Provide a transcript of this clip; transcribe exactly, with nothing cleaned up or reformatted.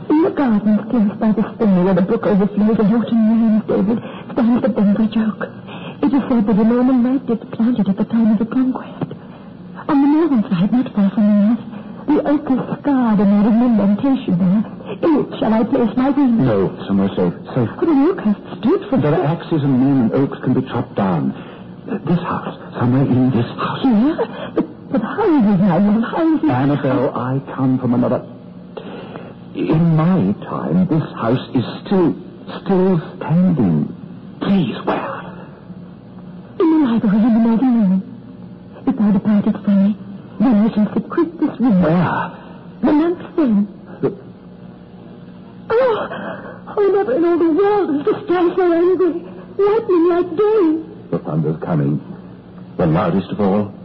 In the garden close by the spring where the brook overflows and autumn rains, David, stands the Bangor Joke. It is said that a Norman knight did plant it at the time of the conquest. On the northern side, not far from the north, the oak is scarred and there is an indentation there. In it shall I place my wings? No, somewhere safe. Safe. But an oak has stood for... There are axes and men and oaks can be chopped down. This house, somewhere in this house. Here? But, but how is it, my love? How is it? Annabelle, I come from another... In my time, this house is still, still standing. Please, where? In the library in the northern room. If I departed from me, then I shall sit quit this room. Where? The lamp then. The... Oh, oh, never in all the world is the sky so angry. Lightning like day. The thunder's coming. The loudest of all.